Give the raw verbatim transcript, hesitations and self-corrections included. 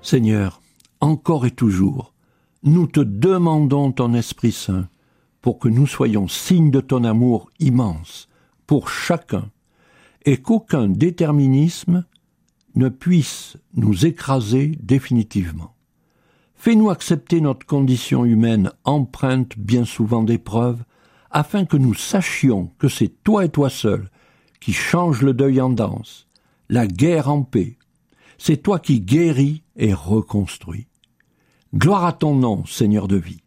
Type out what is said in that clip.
Seigneur, encore et toujours, nous te demandons ton Esprit Saint pour que nous soyons signes de ton amour immense pour chacun et qu'aucun déterminisme ne puisse nous écraser définitivement. Fais-nous accepter notre condition humaine empreinte bien souvent d'épreuves, afin que nous sachions que c'est toi et toi seul qui changes le deuil en danse, la guerre en paix. C'est toi qui guéris et reconstruis. Gloire à ton nom, Seigneur de vie.